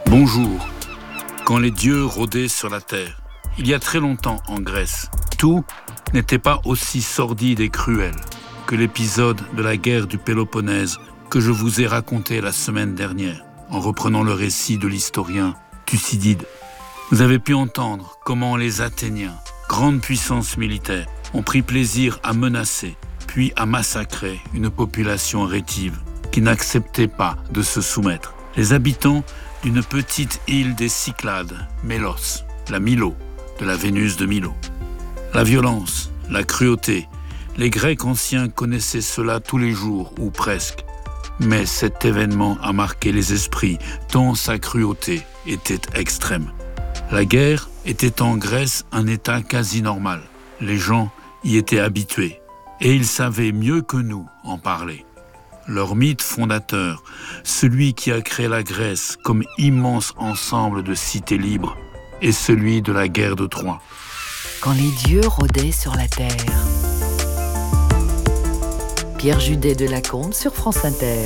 Bonjour. Quand les dieux rôdaient sur la terre, il y a très longtemps en Grèce, tout n'était pas aussi sordide et cruel que l'épisode de la guerre du Péloponnèse que je vous ai raconté la semaine dernière, en reprenant le récit de l'historien Thucydide. Vous avez pu entendre comment les Athéniens, grande puissance militaire, ont pris plaisir à menacer, puis à massacrer une population rétive qui n'acceptait pas de se soumettre. Les habitants d'une petite île des Cyclades, Mélos, la Milo, de la Vénus de Milo. La violence, la cruauté, les Grecs anciens connaissaient cela tous les jours, ou presque. Mais cet événement a marqué les esprits, tant sa cruauté était extrême. La guerre était en Grèce un état quasi normal. Les gens y étaient habitués, et ils savaient mieux que nous en parler. Leur mythe fondateur, celui qui a créé la Grèce comme immense ensemble de cités libres, est celui de la guerre de Troie. Quand les dieux rôdaient sur la terre. Pierre Judet de Lacombe sur France Inter.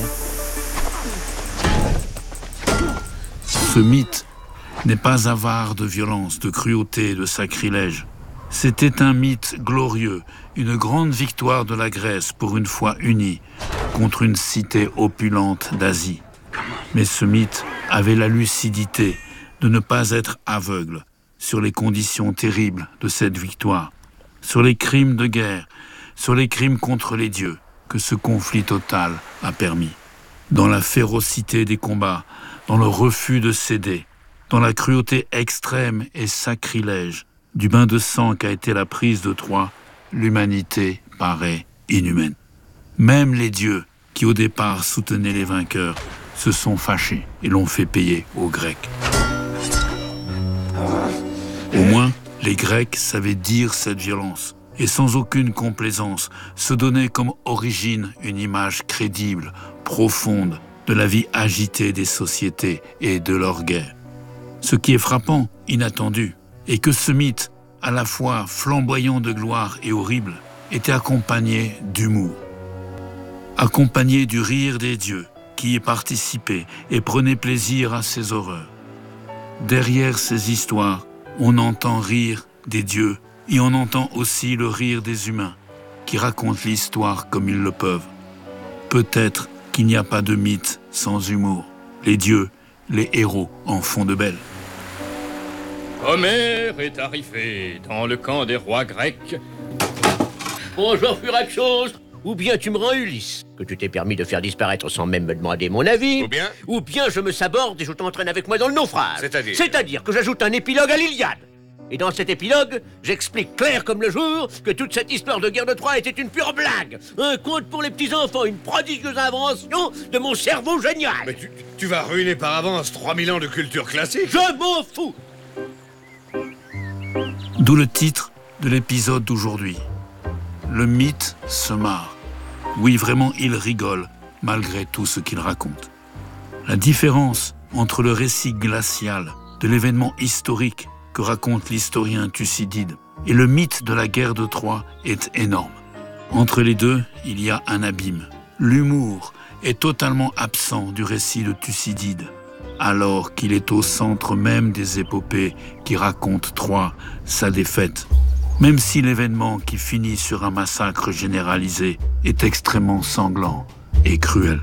Ce mythe n'est pas avare de violence, de cruauté et de sacrilège. C'était un mythe glorieux, une grande victoire de la Grèce pour une foi unie contre une cité opulente d'Asie. Mais ce mythe avait la lucidité de ne pas être aveugle sur les conditions terribles de cette victoire, sur les crimes de guerre, sur les crimes contre les dieux que ce conflit total a permis. Dans la férocité des combats, dans le refus de céder, dans la cruauté extrême et sacrilège du bain de sang qu'a été la prise de Troie, l'humanité paraît inhumaine. Même les dieux, qui au départ soutenaient les vainqueurs, se sont fâchés et l'ont fait payer aux Grecs. Au moins, les Grecs savaient dire cette violence et sans aucune complaisance se donner comme origine une image crédible, profonde de la vie agitée des sociétés et de leur guerre. Ce qui est frappant, inattendu, est que ce mythe, à la fois flamboyant de gloire et horrible, était accompagné d'humour. Accompagné du rire des dieux, qui y participaient et prenaient plaisir à ces horreurs. Derrière ces histoires, on entend rire des dieux et on entend aussi le rire des humains, qui racontent l'histoire comme ils le peuvent. Peut-être qu'il n'y a pas de mythe sans humour. Les dieux, les héros en font de belles. Homère est arrivé dans le camp des rois grecs. Bonjour Furaxos. Ou bien tu me rends Ulysse, que tu t'es permis de faire disparaître sans même me demander mon avis. Ou bien je me saborde et je t'entraîne avec moi dans le naufrage. C'est-à-dire que j'ajoute un épilogue à l'Iliade. Et dans cet épilogue, j'explique clair comme le jour que toute cette histoire de guerre de Troie était une pure blague. Un conte pour les petits-enfants, une prodigieuse invention de mon cerveau génial. Mais tu vas ruiner par avance 3000 ans de culture classique. Je m'en fous. D'où le titre de l'épisode d'aujourd'hui. Le mythe se marre. Oui, vraiment, il rigole, malgré tout ce qu'il raconte. La différence entre le récit glacial de l'événement historique que raconte l'historien Thucydide et le mythe de la guerre de Troie est énorme. Entre les deux, il y a un abîme. L'humour est totalement absent du récit de Thucydide, alors qu'il est au centre même des épopées qui racontent Troie, sa défaite. Même si l'événement qui finit sur un massacre généralisé est extrêmement sanglant et cruel.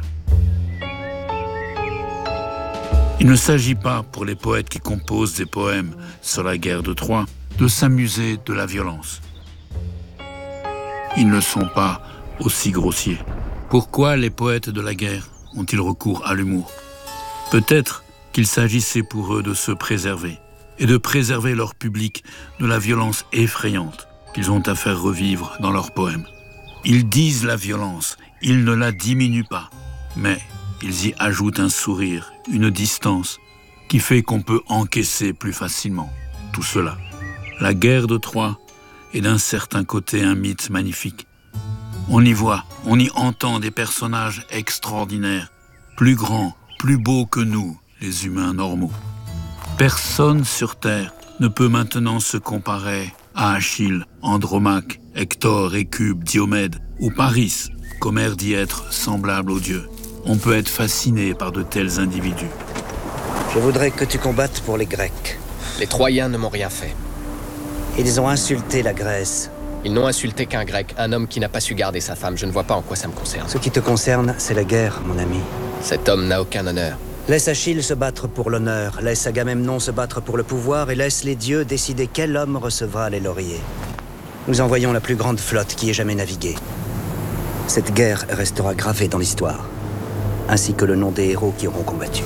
Il ne s'agit pas, pour les poètes qui composent des poèmes sur la guerre de Troie, de s'amuser de la violence. Ils ne sont pas aussi grossiers. Pourquoi les poètes de la guerre ont-ils recours à l'humour ? Peut-être qu'il s'agissait pour eux de se préserver et de préserver leur public de la violence effrayante qu'ils ont à faire revivre dans leurs poèmes. Ils disent la violence, ils ne la diminuent pas, mais ils y ajoutent un sourire, une distance, qui fait qu'on peut encaisser plus facilement tout cela. La guerre de Troie est d'un certain côté un mythe magnifique. On y voit, on y entend des personnages extraordinaires, plus grands, plus beaux que nous, les humains normaux. Personne sur Terre ne peut maintenant se comparer à Achille, Andromaque, Hector, Écube, Diomède ou Paris, qu'Homère dit être semblable aux dieux. On peut être fasciné par de tels individus. Je voudrais que tu combattes pour les Grecs. Les Troyens ne m'ont rien fait. Ils ont insulté la Grèce. Ils n'ont insulté qu'un Grec, un homme qui n'a pas su garder sa femme. Je ne vois pas en quoi ça me concerne. Ce qui te concerne, c'est la guerre, mon ami. Cet homme n'a aucun honneur. Laisse Achille se battre pour l'honneur, laisse Agamemnon se battre pour le pouvoir et laisse les dieux décider quel homme recevra les lauriers. Nous envoyons la plus grande flotte qui ait jamais navigué. Cette guerre restera gravée dans l'histoire, ainsi que le nom des héros qui auront combattu.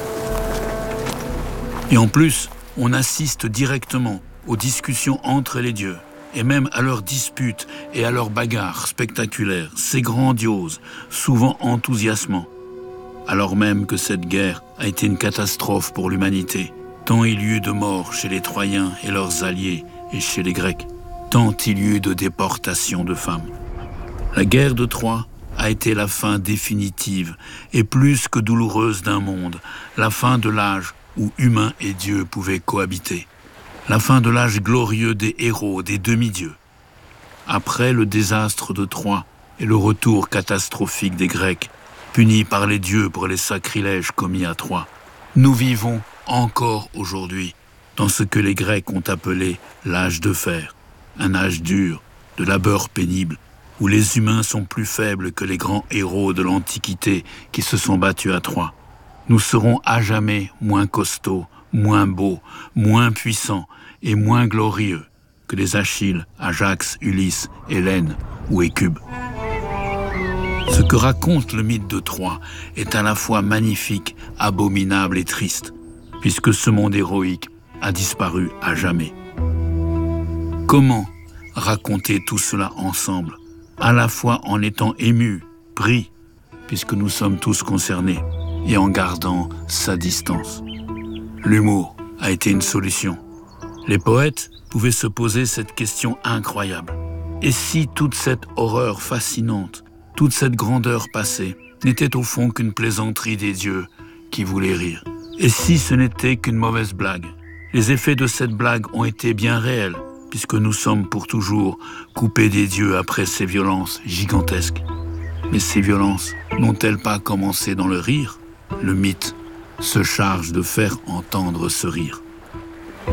Et en plus, on assiste directement aux discussions entre les dieux, et même à leurs disputes et à leurs bagarres spectaculaires. C'est grandiose, souvent enthousiasmant. Alors même que cette guerre a été une catastrophe pour l'humanité, tant il y eut de morts chez les Troyens et leurs alliés et chez les Grecs, tant il y eut de déportations de femmes. La guerre de Troie a été la fin définitive et plus que douloureuse d'un monde, la fin de l'âge où humains et dieux pouvaient cohabiter, la fin de l'âge glorieux des héros, des demi-dieux. Après le désastre de Troie et le retour catastrophique des Grecs, punis par les dieux pour les sacrilèges commis à Troie, nous vivons encore aujourd'hui dans ce que les Grecs ont appelé l'âge de fer, un âge dur, de labeur pénible, où les humains sont plus faibles que les grands héros de l'Antiquité qui se sont battus à Troie. Nous serons à jamais moins costauds, moins beaux, moins puissants et moins glorieux que les Achilles, Ajax, Ulysse, Hélène ou Écube. Ce que raconte le mythe de Troie est à la fois magnifique, abominable et triste, puisque ce monde héroïque a disparu à jamais. Comment raconter tout cela ensemble, à la fois en étant ému, pris, puisque nous sommes tous concernés, et en gardant sa distance? L'humour a été une solution. Les poètes pouvaient se poser cette question incroyable. Et si toute cette horreur fascinante, toute cette grandeur passée, n'était au fond qu'une plaisanterie des dieux qui voulaient rire? Et si ce n'était qu'une mauvaise blague? Les effets de cette blague ont été bien réels, puisque nous sommes pour toujours coupés des dieux après ces violences gigantesques. Mais ces violences n'ont-elles pas commencé dans le rire? Le mythe se charge de faire entendre ce rire.